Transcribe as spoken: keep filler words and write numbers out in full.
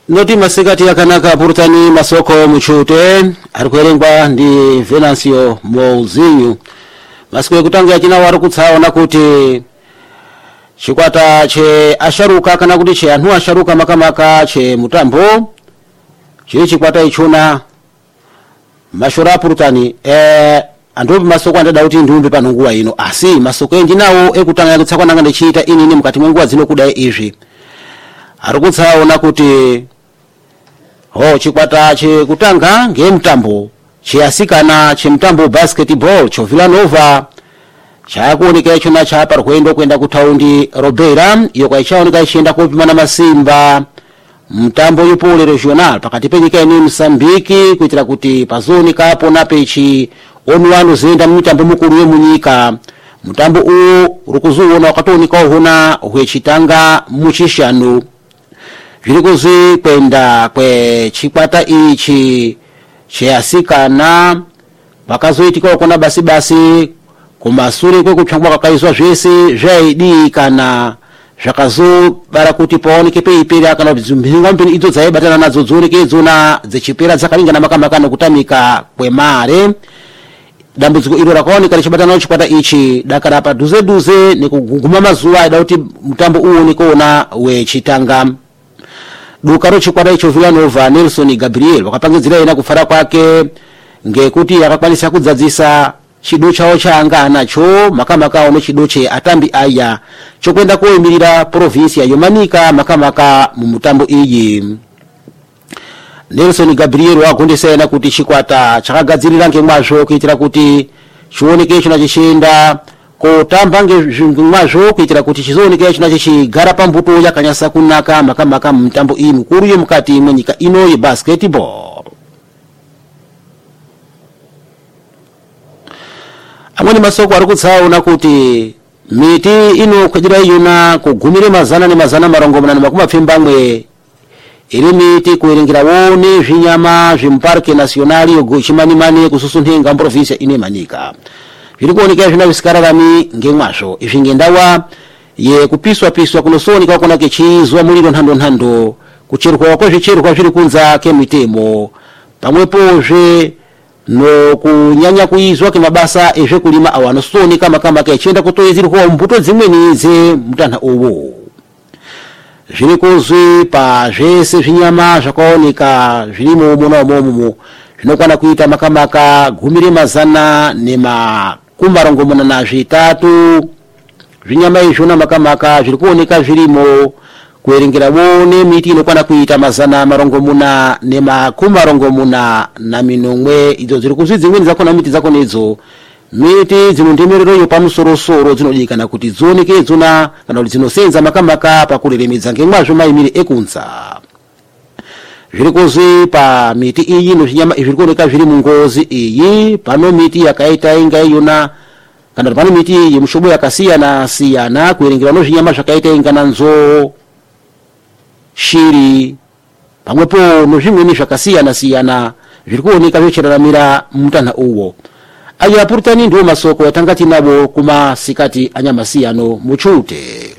Noti masikati yakanaka purutani masoko muchute arikuerengwa ndi Venancio Mouzinho. Masiku ekutanga yachina wari kutsaona kuti chikwata che asharuka kana kuti che anthu asharuka makamaka che mutambo chiri chikwata ichuna mashora purutani eh anthu masoko andada kuti ndumbe panonguwa ino asi masoko enji nawo ekutanga yakutsakwa nanga ndichita inini mukati mwenguwa zino kudai izvi arikutsaona kuti ho chikwata che kutanga ngemutambo chiasikana chemutambo basketball cho Villanova chakuoneka chona chapa rwendo kwenda ku taundi Robeira iyo kwaichaoneka ichienda kopimana masimba mtambo yopole regional pakati penyika ine Msambiki kuitira kuti pazoni kapo na pechi onwano zenda mutambo mukuru yemunyika mutambo uwo rukuzuona wakatonika hona hwechitanga muchishanu zvirikuzi kwenda kwe chikwata ichi cheasikana pakazoitika kona basi basi kumasure kwekutsvangwa kakaizwa zvese zvaidi kana zvakazobara kuti paoneke peipera kana mhinga mbiri idzo dzaibatana nadzo dzioneke dzona dzechipera dzakalingana makamaka nokutamika kwemare. Dambudziko iro rakaoneka richibatana nacho chikwata ichi dakara padhuze dhuze nekuguma mazuva aida kuti mutambo uoneke ona wechitanga. Duka ro chikwata icho Villanova Nelson Gabriel wakapangidzira ina kufara kwake ngekuti yakakwanisa kudzadzisa chido chawo chaanga nacho makamaka ono chido che atambi aya chokwenda koimirira province ya Yomanika makamaka mu mutambo iyi. Nelson Gabriel wagondesa ina kuti chikwata chakagadzirira ngemwazvo kuitira kuti chioneke chona chichenda kotamba ngezvimwazvo kuitira kuti chizooneka chona chichigara pambuto yakanyasa kunaka makamaka mu mutambo iyi mukuru yemukati mwenyika ino ye basketball. Amweni masoko ari kutsaona kuti miti ino kwajira yona kugumire mazana ne mazana marongomana ne makumi apfimbamwe iri miti kuerengera wone zvinyama zvimparke nationali yogochimanimani kususunhenga province ine Manika zviri kuoneka zvina visikararami ngemwazvo izvi ngendawa ye kupiswa piswa kunosooneka kona kechizwa muliro nhando nhando kucherwa kwezvicherwa zviri kunza kemitemo pamwepozve no kunyanya kuizwa ke mabasa ezve kulima awano soni kama kama kechenda kutoyezirwa mbuto dzimweni ze mutana uwo zviri kuzwi pa zvese zvinyama zvakaoneka zvirimo mona momo zvinokwana kuita makamaka gumire mazana nema kumarongomona na zvitatu zvinyama izvona makamaka zviri kuoneka zvirimo kuerengera wone miti inokwana kuita mazana marongomuna nema kumarongomuna na minomwe idzo ziri kuzvidzimweni zakona miti zakona idzo miti dzinondemerero yo pamusorosoro dzinodikana kuti dzioneke dzona kana kuti dzinosenza makamaka pakureremedza ngemwazvo maimire ekunza zviri kuzvi pa miti iyi no zvinyama zviri kuoneka zviri mungozi iyi pano miti yakaita inga yona kana pano miti yemushobo yakasiyana siyana kuerengera no zvinyama zvakaita inga nanzo shiri pamwepo nozvimweni zvakasiyana siyana zviri kuoneka zvichiraramira mutana uwo. Aya purutani ndo masoko yatangati nabo kuma sikati anyamasiyano muchute.